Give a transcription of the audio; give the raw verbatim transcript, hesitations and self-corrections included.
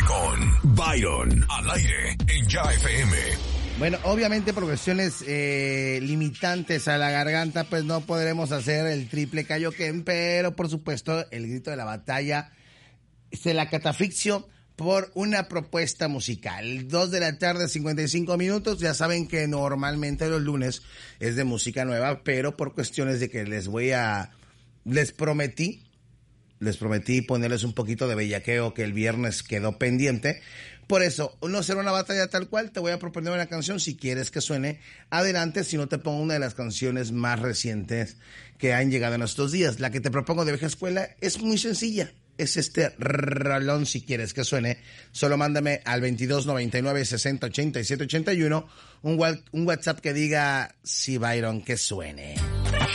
Comunícate con Byron al aire en Ya F M. Bueno, obviamente por cuestiones eh, limitantes a la garganta, pues no podremos hacer el triple Kaioken, pero por supuesto el grito de la batalla se la catafixio por una propuesta musical. Dos de la tarde, cincuenta y cinco minutos. Ya saben que normalmente los lunes es de música nueva, pero por cuestiones de que les voy a... Les prometí, les prometí ponerles un poquito de bellaqueo que el viernes quedó pendiente. Por eso, no será una batalla tal cual, te voy a proponer una canción, si quieres que suene, adelante, si no te pongo una de las canciones más recientes que han llegado en estos días. La que te propongo de vieja escuela es muy sencilla, es este rolón, si quieres que suene, solo mándame al veintidós noventa y nueve sesenta ochenta y siete ochenta y uno un, un WhatsApp que diga, sí, Byron, que suene.